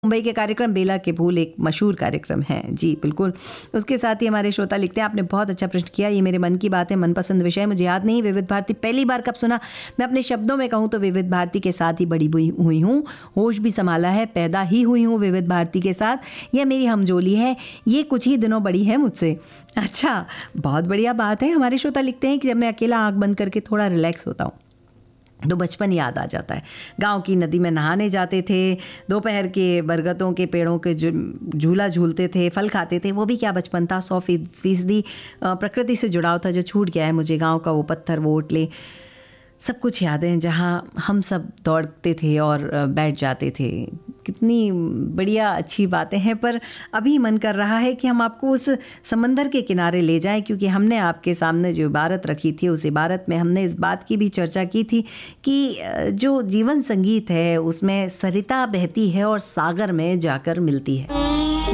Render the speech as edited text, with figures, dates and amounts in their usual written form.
मुंबई के कार्यक्रम बेला के फूल एक मशहूर कार्यक्रम है। जी बिल्कुल। उसके साथ ही हमारे श्रोता लिखते हैं, आपने बहुत अच्छा प्रश्न किया, ये मेरे मन की बात है, मनपसंद विषय मुझे याद नहीं, विविध भारती पहली बार कब सुना। मैं अपने शब्दों में कहूँ तो विविध भारती के साथ ही बड़ी हुई हूँ, होश भी संभाला है, पैदा ही हुई हूँ विविध भारती के साथ। यह मेरी हमजोली है, ये कुछ ही दिनों बड़ी है मुझसे। अच्छा, बहुत बढ़िया बात है। हमारे श्रोता लिखते हैं कि जब मैं अकेला आँख बंद करके थोड़ा रिलैक्स होता हूँ तो बचपन याद आ जाता है। गांव की नदी में नहाने जाते थे, दोपहर के बरगदों के पेड़ों के झूला झूलते थे, फल खाते थे। वो भी क्या बचपन था, 100% प्रकृति से जुड़ाव था जो छूट गया है मुझे। गांव का वो पत्थर, वो ओटले, सब कुछ यादें जहाँ हम सब दौड़ते थे और बैठ जाते थे। कितनी बढ़िया अच्छी बातें हैं। पर अभी मन कर रहा है कि हम आपको उस समंदर के किनारे ले जाएं, क्योंकि हमने आपके सामने जो इबारत रखी थी उस इबारत में हमने इस बात की भी चर्चा की थी कि जो जीवन संगीत है उसमें सरिता बहती है और सागर में जाकर मिलती है।